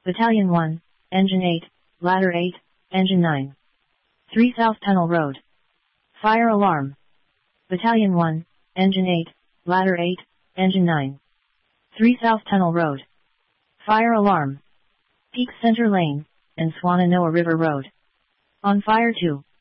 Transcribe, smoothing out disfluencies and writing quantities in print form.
Battalion 1, Engine 8, Ladder 8, Engine 9. 3 South Tunnel Road. Fire alarm. Battalion 1, Engine 8, Ladder 8, Engine 9. 3 South Tunnel Road. Fire alarm. Peak Center Lane, and Swannanoa River Road. On fire 2.